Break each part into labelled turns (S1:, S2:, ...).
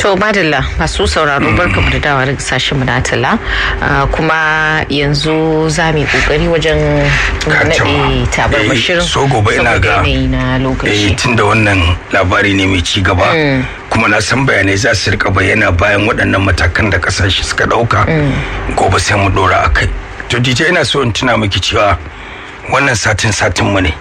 S1: To madalla masu sauraro barkamu da dawa daga sashen na tala kuma yanzu za mu yi kokari wajen naɗe tabar bashirin
S2: so gobe ina ga tun da wannan labari ne mai ci gaba kuma na san bayanai za su rika bayyana bayan waɗannan matakan da kasashe suka ɗauka gobe sai mu ɗora a kai. To DJ ina so in tuna miki cewa wannan satin mu ne.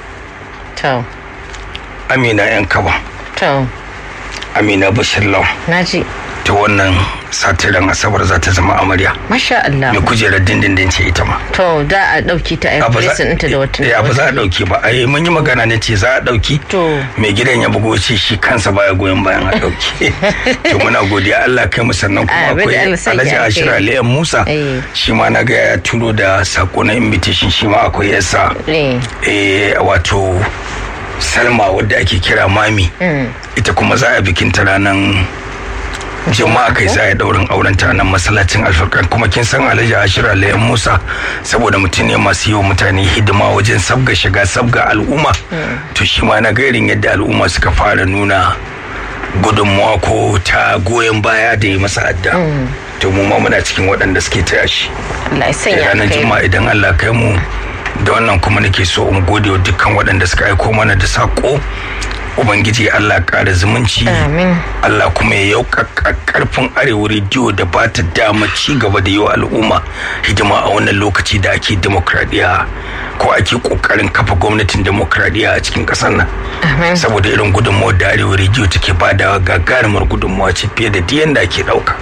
S2: Amina yan kaba. Amina Bashir Lawan.
S1: Naji.
S2: Ta wannan satiran Asabar za ta zama amarya.
S1: Masha Allah.
S2: Mai kujerar dindindin ce ita ma.
S1: To da a dauki ta a presin ɗinta da wata.
S2: Ya ba za a dauki ba. Ai mun yi magana ne ce za a dauki.
S1: To.
S2: Mai gidan ya bugo ce shi kansa baya goyon bayan a dauki. To muna godiya Allah kai mu sannan kuma akwai Alhaji Ashira Aliyan Musa. Shi ma na ga ya turo da sako na invitation shi ma akwai yasa. Wato Salma wadda ake kira Mami. Ita kuma za a bikin ta ranar Juma'a kai za a daurin auren ta nan masallacin Alfurkan kuma kin san Alhaji Ashir Aliyan Musa saboda mutum ne masu yi wa mutane hidima wajen sabga shiga sabga al'umma. To shi ma na ga irin yadda al'umma suka fara nuna gudunmuwa ko ta goyon baya da yi masa adda. To mu ma muna cikin waɗanda suke taya shi.
S1: Allah ya sanya
S2: ranar Juma'a idan Allah kai mu da wannan kuma nake so in gode wa dukkan waɗanda suka aiko mana da sako. Ubangiji Allah ƙara zumunci. Allah kuma ya yauka karfin Arewa rediyo da ba ta dama ci gaba da yau al'umma hidima a wannan lokaci da ake demokradiya ko ake kokarin kafa gwamnatin demokradiya a cikin ƙasar nan. Saboda irin gudunmawar da Arewa rediyo take badawa gagarumar gudunmawa ce fiye da diyan da ake ɗauka.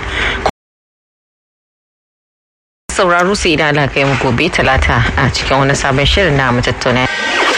S1: Sauraro sai da Allah kai mu gobe talata a cikin wani sabon shirin na mu tattauna.